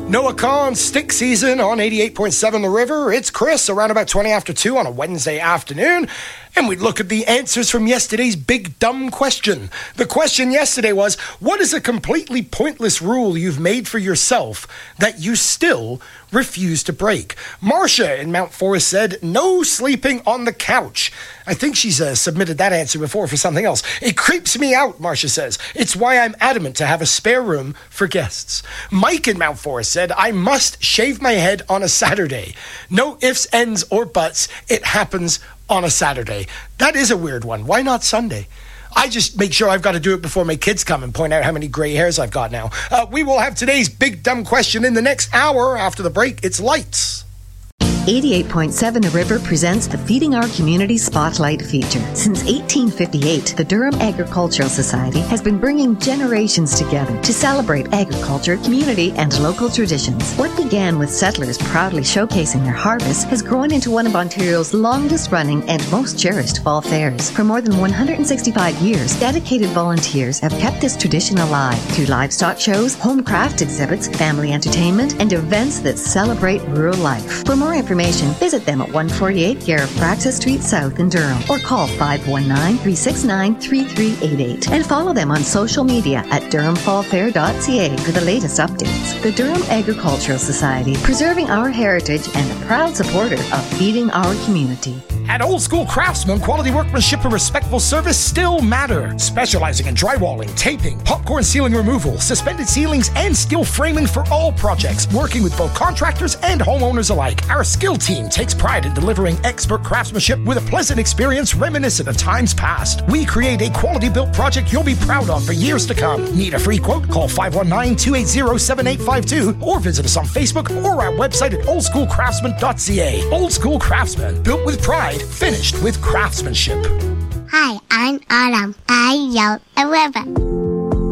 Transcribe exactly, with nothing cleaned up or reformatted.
Noah Khan's Stick Season on eighty-eight point seven The River. It's Chris, around about twenty after two on a Wednesday afternoon. And we look at the answers from yesterday's big dumb question. The question yesterday was, what is a completely pointless rule you've made for yourself that you still refuse to break? Marcia in Mount Forest said, no sleeping on the couch. I think she's uh, submitted that answer before for something else. It creeps me out, Marcia says. It's why I'm adamant to have a spare room for guests. Mike in Mount Forest said, I must shave my head on a Saturday. No ifs, ends, or buts. It happens on a Saturday. That is a weird one. Why not Sunday? I just make sure I've got to do it before my kids come and point out how many gray hairs I've got now. Uh, we will have today's big dumb question in the next hour. After the break, it's lights. eighty-eight point seven The River presents the Feeding Our Community Spotlight feature. Since eighteen fifty-eight, the Durham Agricultural Society has been bringing generations together to celebrate agriculture, community, and local traditions. What began with settlers proudly showcasing their harvest has grown into one of Ontario's longest-running and most cherished fall fairs. For more than one hundred sixty-five years, dedicated volunteers have kept this tradition alive through livestock shows, home craft exhibits, family entertainment, and events that celebrate rural life. For more information, visit them at one forty-eight Garifraxa Street South in Durham or call five one nine, three six nine, three three eight eight and follow them on social media at durham fall fair dot c a for the latest updates. The Durham Agricultural Society, preserving our heritage and a proud supporter of feeding our community. At Old School Craftsman, quality workmanship and respectful service still matter. Specializing in drywalling, taping, popcorn ceiling removal, suspended ceilings, and steel framing for all projects. Working with both contractors and homeowners alike. Our skill team takes pride in delivering expert craftsmanship with a pleasant experience reminiscent of times past. We create a quality-built project you'll be proud of for years to come. Need a free quote? Call five one nine, two eight zero, seven eight five two or visit us on Facebook or our website at old school craftsman dot c a. Old School Craftsman, built with pride, finished with craftsmanship. Hi, I'm Autumn. I yell a river.